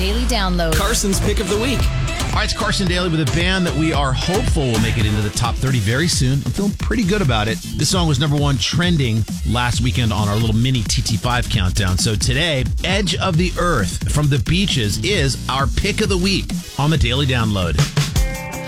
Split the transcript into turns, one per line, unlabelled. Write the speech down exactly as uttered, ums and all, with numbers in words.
Daily Download.
Carson's Pick of the Week.
All right, it's Carson Daly with a band that we are hopeful will make it into the top thirty very soon. I'm feeling pretty good about it. This song was number one trending last weekend on our little mini T T five countdown. So today, Edge of the Earth from the Beaches is our Pick of the Week on the Daily Download.